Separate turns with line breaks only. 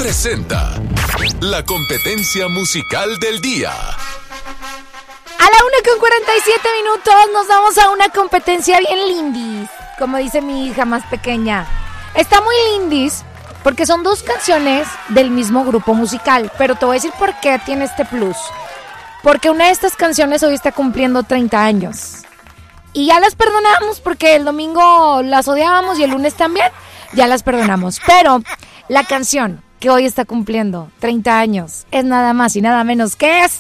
presenta la competencia musical del día.
A la 1:47 nos vamos a una competencia bien lindis, como dice mi hija más pequeña. Está muy lindis porque son dos canciones del mismo grupo musical, pero te voy a decir por qué tiene este plus. Porque una de estas canciones hoy está cumpliendo 30 años. Y ya las perdonamos porque el domingo las odiábamos y el lunes también. Ya las perdonamos. Pero la canción que hoy está cumpliendo 30 años es nada más y nada menos que